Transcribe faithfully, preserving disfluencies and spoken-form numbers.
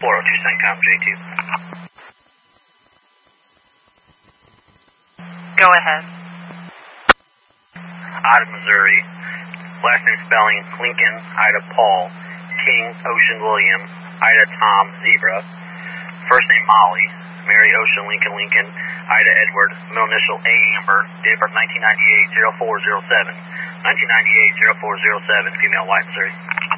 four oh two CENTCOM J two. Go ahead. Ida, Missouri. Last name spelling Lincoln, Ida Paul, King, Ocean William, Ida Tom, Zebra. First name Molly, Mary Ocean, Lincoln, Lincoln, Ida Edward, middle initial A Amber, date of birth nineteen ninety-eight, oh four oh seven. nineteen ninety-eight, oh four oh seven, female, white, Missouri.